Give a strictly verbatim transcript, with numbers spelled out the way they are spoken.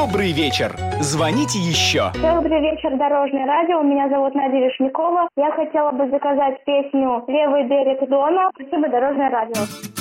Добрый вечер. Звоните еще. Добрый вечер, Дорожное радио. Меня зовут Надя Вишнякова. Я хотела бы заказать песню «Левый берег Дона». Спасибо, Дорожное радио.